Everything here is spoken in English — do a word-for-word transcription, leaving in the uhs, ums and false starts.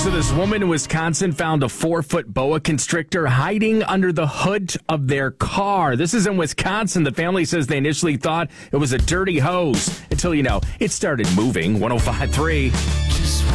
So this woman in Wisconsin found a four-foot boa constrictor hiding under the hood of their car. This is in Wisconsin. The family says they initially thought it was a dirty hose until, you know, it started moving. one oh five point three